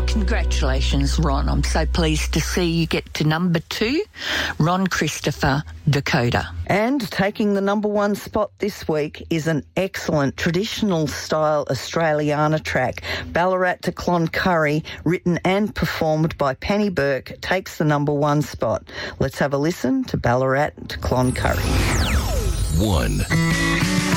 Congratulations, Ron. I'm so pleased to see you get to number 2, Ron Christopher, Dakota. And taking the number 1 spot this week is an excellent traditional-style Australiana track, Ballarat to Cloncurry, written and performed by Penny Burke, takes the number 1 spot. Let's have a listen to Ballarat to Cloncurry. 1.